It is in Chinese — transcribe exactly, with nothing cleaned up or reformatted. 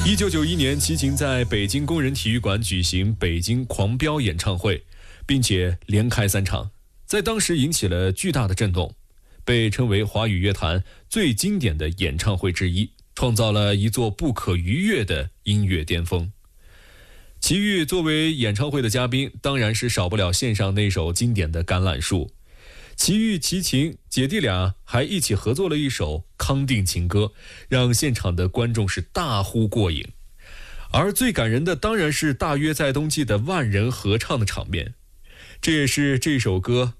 一九九一年，齐秦在北京工人体育馆举行北京狂飙演唱会，并且连开三场，在当时引起了巨大的震动，被称为华语乐坛最经典的演唱会之一，创造了一座不可逾越的音乐巅峰。齐豫作为演唱会的嘉宾，当然是少不了献上那首经典的《橄榄树》。齐豫、齐秦姐弟俩还一起合作了一首康定情歌，让现场的观众是大呼过瘾。而最感人的当然是大约在冬季的万人合唱的场面，这也是这首歌